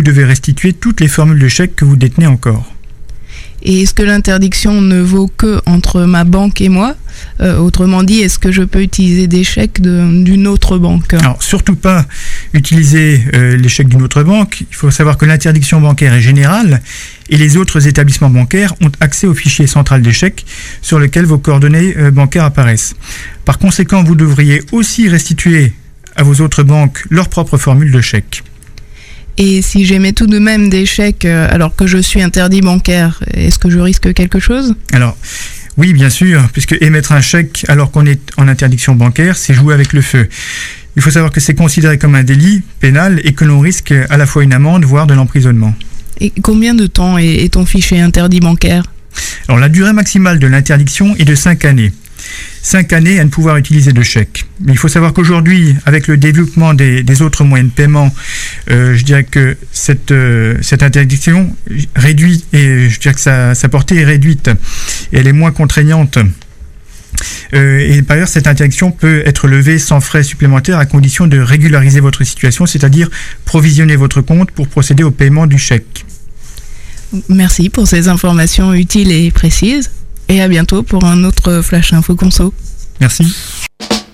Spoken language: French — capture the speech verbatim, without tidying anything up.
vous devez restituer toutes les formules de chèques que vous détenez encore. Et est-ce que l'interdiction ne vaut que entre ma banque et moi ? euh, Autrement dit, est-ce que je peux utiliser des chèques de, d'une autre banque ? Alors, surtout pas utiliser euh, les chèques d'une autre banque. Il faut savoir que l'interdiction bancaire est générale et les autres établissements bancaires ont accès au fichier central des chèques sur lequel vos coordonnées euh, bancaires apparaissent. Par conséquent, vous devriez aussi restituer à vos autres banques leur propre formule de chèque. Et si j'émets tout de même des chèques euh, alors que je suis interdit bancaire, est-ce que je risque quelque chose ? Alors, oui, bien sûr, puisque émettre un chèque alors qu'on est en interdiction bancaire, c'est jouer avec le feu. Il faut savoir que c'est considéré comme un délit pénal et que l'on risque à la fois une amende, voire de l'emprisonnement. Et combien de temps est, est ton fichier interdit bancaire ? Alors, la durée maximale de l'interdiction est de cinq années. cinq années à ne pouvoir utiliser de chèque. Mais il faut savoir qu'aujourd'hui, avec le développement des, des autres moyens de paiement, euh, je dirais que cette, euh, cette interdiction réduit, et je dirais que sa, sa portée est réduite, et elle est moins contraignante. Euh, et par ailleurs, cette interdiction peut être levée sans frais supplémentaires à condition de régulariser votre situation, c'est-à-dire provisionner votre compte pour procéder au paiement du chèque. Merci pour ces informations utiles et précises. Et à bientôt pour un autre Flash Info Conso. Merci.